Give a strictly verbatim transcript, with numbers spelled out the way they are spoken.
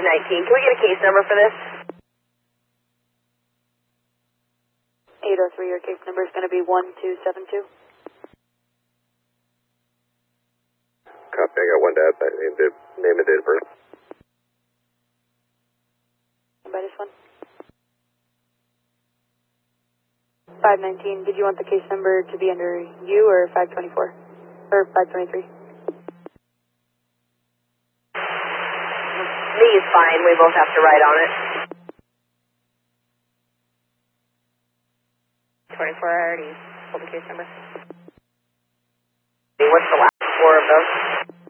five nineteen. Can we get a case number for this? eight oh three, your case number is going to be one two seven two. Copy, I got one dad, but name, the name and date of birth. By this one. five nineteen, did you want the case number to be under you or five twenty-four? Or five twenty-three? Me is fine, we both have to write on it. twenty-four, I already pulled the case number. What's the last four of those?